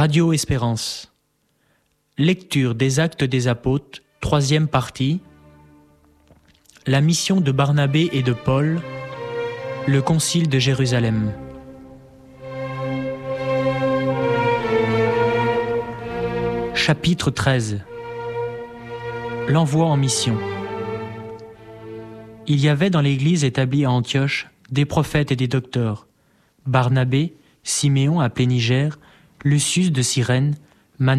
Radio Espérance. Lecture des Actes des Apôtres, 3e partie. La mission de Barnabé et de Paul. Le Concile de Jérusalem. Chapitre 13. L'envoi en mission. Il y avait dans l'église établie à Antioche des prophètes et des docteurs. Barnabé, Siméon appelé Niger, Lucius de Cyrène,